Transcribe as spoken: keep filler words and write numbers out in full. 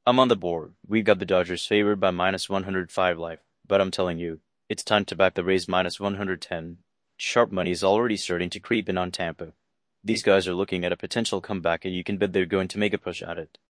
I'm on the board. We've got the Dodgers favored by minus one hundred five life, but I'm telling you, it's time to back the Rays minus one hundred ten. Sharp money is already starting to creep in on Tampa. These guys are looking at a potential comeback, and you can bet they're going to make a push at it.